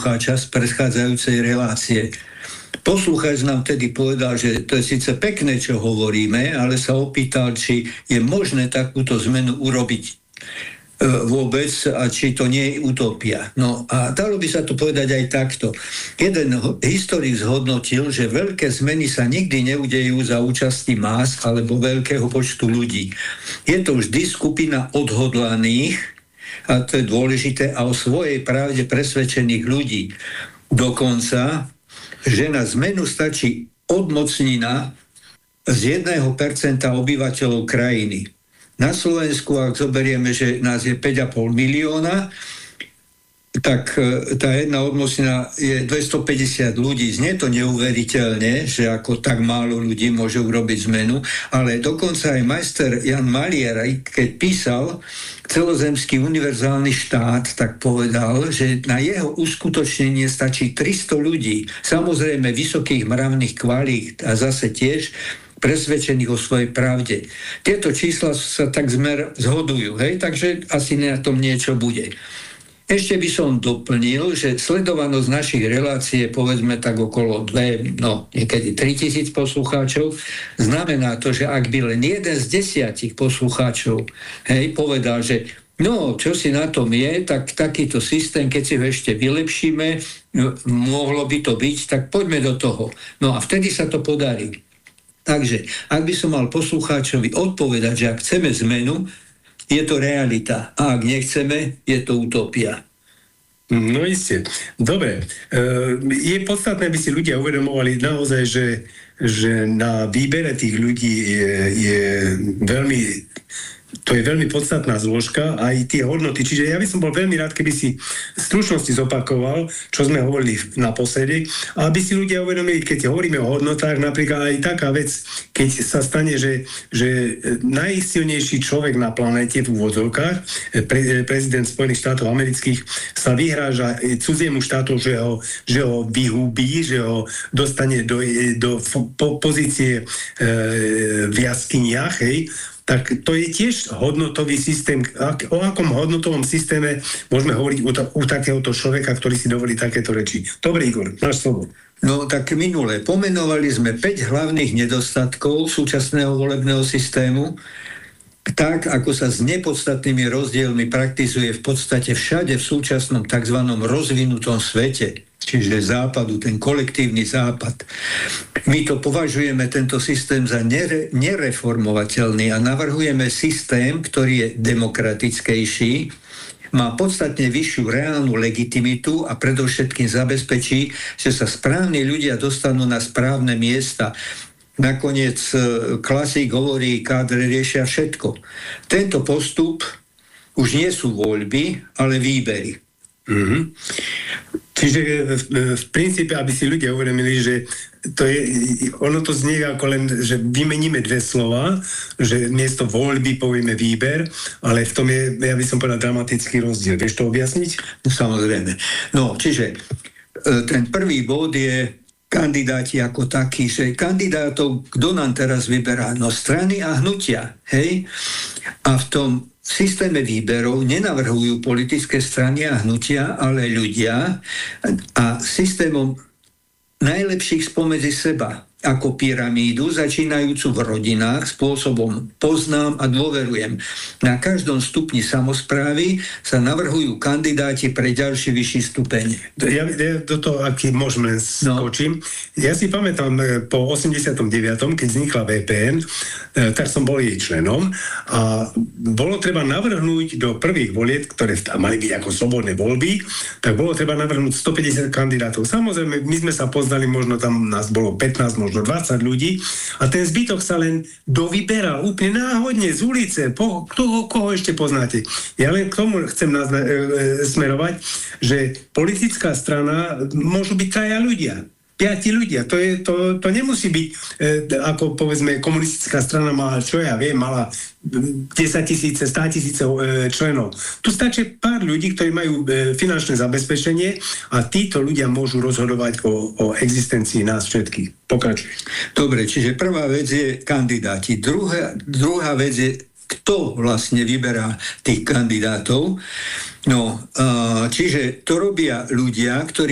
poslucháča z predchádzajúcej relácie. Poslucháč nám tedy povedal, že to je síce pekné, čo hovoríme, ale sa opýtal, či je možné takúto zmenu urobiť vôbec a či to nie je utopia. No a dalo by sa to povedať aj takto. Jeden historik zhodnotil, že veľké zmeny sa nikdy neudejú za účasti más alebo veľkého počtu ľudí. Je to vždy skupina odhodlaných, a to je dôležité, a o svojej pravde presvedčených ľudí. Dokonca, že na zmenu stačí odmocnina z 1% obyvateľov krajiny. Na Slovensku, ak zoberieme, že nás je 5,5 milióna, tak tá jedna odmocnina je 250 ľudí. Znie to neuveriteľne, že ako tak málo ľudí môže urobiť zmenu, ale dokonca aj majster Jan Malier, keď písal celozemský univerzálny štát, tak povedal, že na jeho uskutočnenie stačí 300 ľudí. Samozrejme vysokých mravných kvalít a zase tiež presvedčených o svojej pravde. Tieto čísla sa tak zhodujú, hej? Takže asi na tom niečo bude. Ešte by som doplnil, že sledovanosť našich relácií je povedzme tak okolo niekedy 3000 poslucháčov. Znamená to, že ak by len jeden z 10 poslucháčov povedal, že čo si na tom je, tak takýto systém, keď si ho ešte vylepšíme, mohlo by to byť, tak poďme do toho. No a vtedy sa to podarí. Takže, ak by som mal poslucháčovi odpovedať, že ak chceme zmenu, je to realita. A ak nechceme, je to utopia. No isté. Dobre. Je podstatné, aby si ľudia uvedomovali naozaj, že na výbere tých ľudí to je veľmi podstatná zložka, aj tie hodnoty. Čiže ja by som bol veľmi rád, keby si v stručnosti zopakoval, čo sme hovorili naposledy, a aby si ľudia uvedomili, keď hovoríme o hodnotách, napríklad aj taká vec, keď sa stane, že najsilnejší človek na planéte v úvodzovkách, prezident Spojených štátov amerických, sa vyhráža cudziemu štátu, že ho vyhubí, že ho dostane do pozície v jaskyniach, tak to je tiež hodnotový systém. O akom hodnotovom systéme môžeme hovoriť u takéhoto človeka, ktorý si dovolí takéto reči? Dobre, Igor, máš slovo. No tak minule pomenovali sme 5 hlavných nedostatkov súčasného volebného systému, tak ako sa s nepodstatnými rozdielmi praktizuje v podstate všade v súčasnom tzv. Rozvinutom svete, čiže západu, ten kolektívny západ. My to považujeme, tento systém, za nereformovateľný a navrhujeme systém, ktorý je demokratickejší, má podstatne vyššiu reálnu legitimitu a predovšetkým zabezpečí, že sa správni ľudia dostanú na správne miesta. Nakoniec klasík hovorí, kádre riešia všetko. Tento postup už nie sú voľby, ale výbery. Mm-hmm. Čiže v princípe, aby si ľudia uvedomili, že ono to znie ako len, že vymeníme dve slova, že miesto voľby povieme výber, ale v tom je, ja by som povedal, dramatický rozdiel. Vieš to objasniť? Samozrejme. No, čiže ten prvý bod je kandidáti ako takí, že kandidátov, kto nám teraz vyberá? No strany a hnutia, hej? A v tom systéme výberov nenavrhujú politické strany a hnutia, ale ľudia a systémom najlepších spomedzi seba, ako pyramídu, začínajúcu v rodinách, spôsobom poznám a dôverujem. Na každom stupni samosprávy sa navrhujú kandidáti pre ďalší vyšší stupeň. Ja do toho, aký môžeme skočím. Ja si pamätám, po 89., keď vznikla VPN, tak som bol jej členom a bolo treba navrhnúť do prvých volieb, ktoré mali byť ako slobodné voľby, tak bolo treba navrhnúť 150 kandidátov. Samozrejme, my sme sa poznali, možno tam nás bolo 15, možno 20 ľudí a ten zbytok sa len dovyberal úplne náhodne z ulice. Koho ešte poznáte? Ja len k tomu chcem smerovať, že politická strana môžu byť traja ľudia. 5 ľudia. To nemusí byť, ako povedzme, komunistická strana mala, čo ja viem, mala 10 000, 100 000 členov. Tu stačí pár ľudí, ktorí majú finančné zabezpečenie a títo ľudia môžu rozhodovať o existencii nás všetkých. Pokračuj. Dobre, čiže prvá vec je kandidáti. Druhá vec je, kto vlastne vyberá tých kandidátov. No, čiže to robia ľudia, ktorí